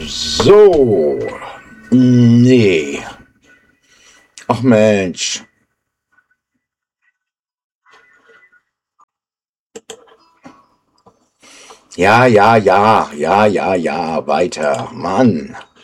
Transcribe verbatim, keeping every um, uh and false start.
So. Nee. Ach Mensch. Ja, ja, ja, ja, ja, ja, weiter. Mann.